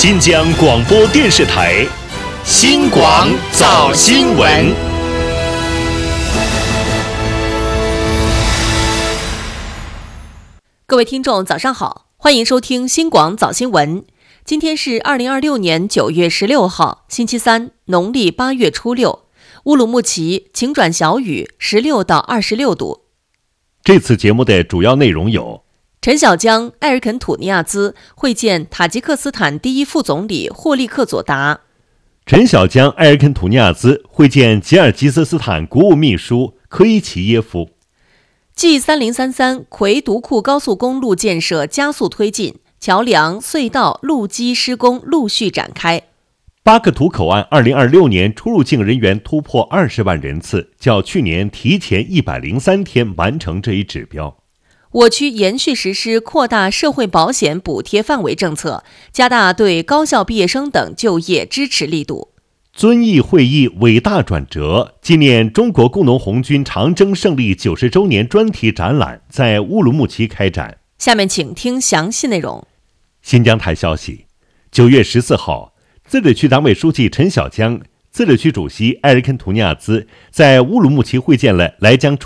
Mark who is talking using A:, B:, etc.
A: 新疆广播电视台新广早新闻。
B: 各位听众早上好，欢迎收听新广早新闻。今天是2026年9月16号星期三，农历8月初6，乌鲁木齐晴转小雨，16到26度。
A: 这次节目的主要内容有：
B: 陈小江、埃尔肯土尼亚兹会见塔吉克斯坦第一副总理霍利克佐达；
A: 陈小江、埃尔肯土尼亚兹会见吉尔吉斯斯坦国务秘书科伊齐耶夫。
B: G3033奎独库高速公路建设加速推进，桥梁、隧道、路基施工陆续展开。
A: 巴克图口岸2026年出入境人员突破20万人次，较去年提前103天完成这一指标。
B: 我区延续实施扩大社会保险补贴范围政策，加大对高校毕业生等就业支持力度。
A: 遵义会议伟大转折，纪念中国工农红军长征胜利90周年专题展览在乌鲁木齐开展。
B: 下面请听详细内容。
A: 新疆台消息，9月14号，自治区党委书记陈小江、自治区主席埃尔肯图尼亚兹在乌鲁木齐会见了来江